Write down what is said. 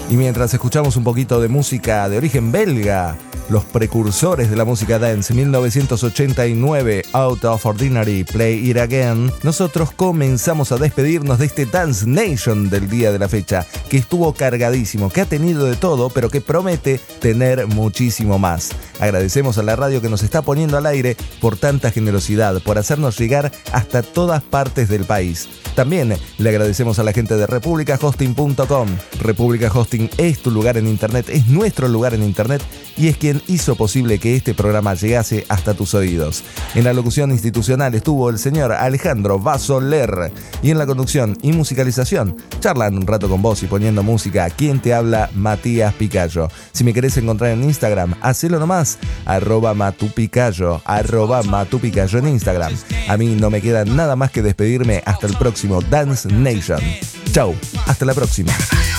Y mientras escuchamos un poquito de música de origen belga, los precursores de la música dance, 1989, Out of Ordinary, Play It Again, nosotros comenzamos a despedirnos de este Dance Nation del día de la fecha, que estuvo cargadísimo, que ha tenido de todo, pero que promete tener muchísimo más. Agradecemos a la radio que nos está poniendo al aire por tanta generosidad, por hacernos llegar hasta todas partes del país. También le agradecemos a la gente de republicahosting.com. República Hosting es tu lugar en internet, es nuestro lugar en internet y es quien hizo posible que este programa llegase hasta tus oídos. En la locución institucional estuvo el señor Alejandro Basoler y en la conducción y musicalización, charlando un rato con vos y poniendo música, quien te habla, Matías Picayo. Si me querés encontrar en Instagram, hacelo nomás, @matupicayo, @matupicayo en Instagram. A mí no me queda nada más que despedirme hasta el próximo Dance Nation. Chau, hasta la próxima.